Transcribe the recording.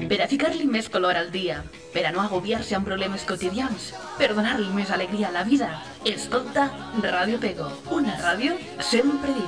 Per a ficar-li més color al dia, per a no agobiar-se amb problemes quotidians, per donar-li més alegria a la vida, escolta Ràdio Pego, una ràdio sempre